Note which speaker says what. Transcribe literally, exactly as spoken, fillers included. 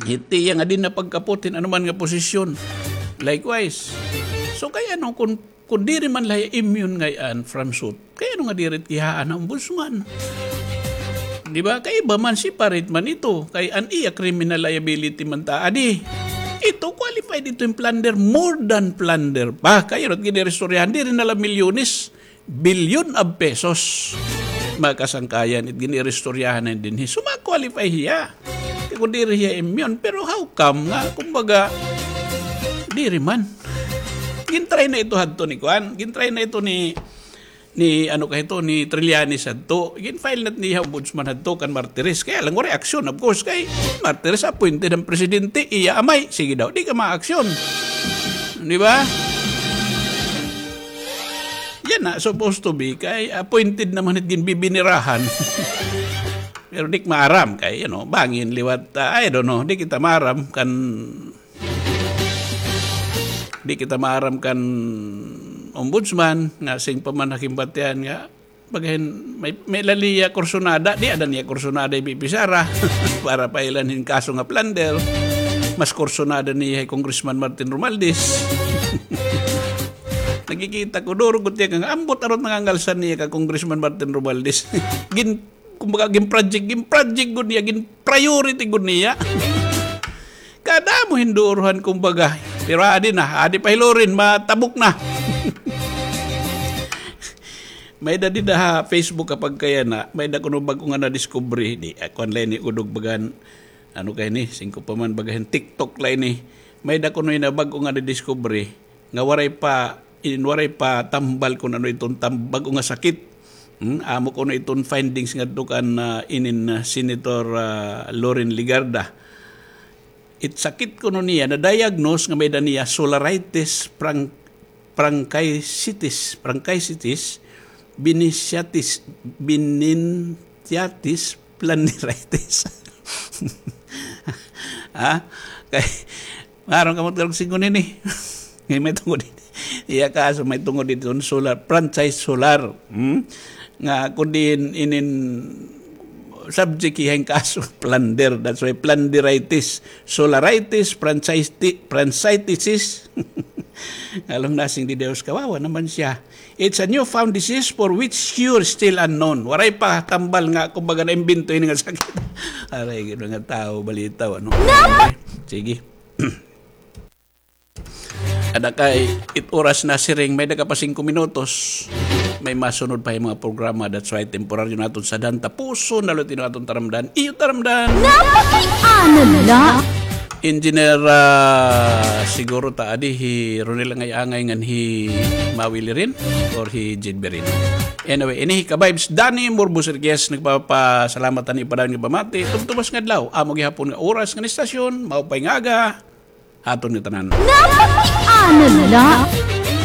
Speaker 1: Iti nga din na pagkaputin anuman nga posisyon. Likewise. So kaya no, kung, kung diri man laya immune ngayon from suit, kaya no nga dirit kihaan ang ombudsman. Di ba? Kaya iba man separate man ito. Kaya an iya criminal liability man ta. Adi, ito qualified ito yung plunder, more than plunder pa. Kaya rin ginirestoryahan, di rin nalang milyones, billion of pesos. Makasangkayan at ginirestoryahan na din. So ma-qualify hiya. Kaya kung di rin hiya immune. Pero how come nga, kumbaga, di rin man. Gintry na ito hadto ni Kwan. Gintry na ito ni ni ano kay ito ni Trillanes hadto. Gin-file nat ni Ombudsman hadto kan Martires. Kaya lang wala aksyon of course kay Martires appointed ang presidente, iya amay. Sige daw, di ka ma-aksyon. Di ba? Yan na supposed to be kay appointed naman at ginbibinirahan. Pero di maaram kay you know, bangin liwat uh, I don't know, di kita maaram kan di kita maaram kan ombudsman nga sing pamanakimbatian nga bagahin may, may laliya kursunada di ada niya kursunada ibipisara para pailanhin kaso nga plunder mas kursunada niya Congressman Martin Romualdez. Nakikita ko duro ko tiya nga ambot aron nangangalsan niya ka Congressman Martin Romualdez. Gin kumbaga gin project gin project gud niya gin priority gud niya. Kada mo hinduruhan kumbaga pero adi na adi pahilorin matabok na. May da di da Facebook kapag kaya na, may da kuno bago nga na-discovery, di ako online ni udog bagan, ano kaya ni, singko pa man bagahin, TikTok lang ni, may da kuno na bago nga na-discovery, nga waray pa, in waray pa tambal kung ano itong tam, bago nga sakit, hmm? Amo kuno itong findings nga dukan uh, inin uh, Senator uh, Loren Ligarda. It sakit kuno niya, na-diagnose nga may da niya solaritis, prang, prankicitis, prankicitis, Binisiatis, Binintiatis planaritis. Ha? Kay, marong kamot karong singon ini. Ngay may tungod ini. Iya kaso may tungod dito solar, franchise solar. Hmm? Nga kundin inin subject ihang kaso plunder. That's why plunderitis, solaritis, franchise-franchisitis. Alam nasing di Deus kawawa naman siya. It's a newfound disease for which cure still unknown. Waray pa tambal nga kumbaga na imbento yun nga sakit. Aray, gano'n nga tao, balitaw. Ano? Okay. Sige. Ada kay it oras na siring, may daga pa singko minutos. May masunod pa yung mga programa. That's why temporaryo natin sa dan. Tapuso na lutin natin taramdan. Iyo taramdan.
Speaker 2: Napakianan na.
Speaker 1: Engineer uh, siguro ta adi hi Ronel ngay angay ngan hi mawili rin or hi Jidberin. Anyway, ini ka vibes Dani Morbusir guest nagpapasalamatan ni padang ni pamati tumtumas nga adlaw amo gihapon nga oras nga istasyon mao pay nga aga haton ni tanan.
Speaker 2: Napakianan na.